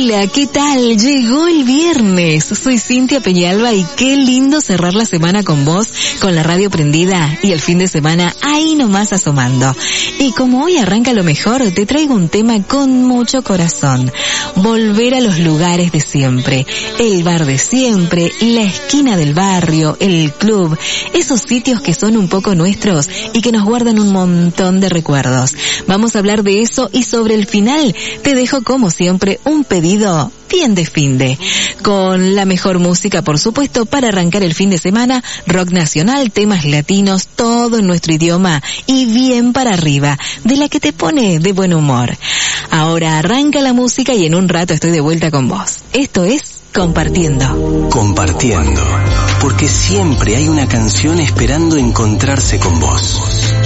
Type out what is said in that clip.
Hola, ¿qué tal? Llegó el viernes. Soy Cintia Peñalba y qué lindo cerrar la semana con vos, con la radio prendida y el fin de semana ahí nomás asomando. Y como hoy arranca lo mejor, te traigo un tema con mucho corazón. Volver a los lugares de siempre. El bar de siempre, la esquina del barrio, el club. Esos sitios que son un poco nuestros y que nos guardan un montón de recuerdos. Vamos a hablar de eso y sobre el final te dejo como siempre un pedido bien de finde, con la mejor música por supuesto para arrancar el fin de semana, rock nacional, temas latinos, todo en nuestro idioma y bien para arriba, de la que te pone de buen humor. Ahora arranca la música y en un rato estoy de vuelta con vos. Esto es Compartiendo. Compartiendo, porque siempre hay una canción esperando encontrarse con vos.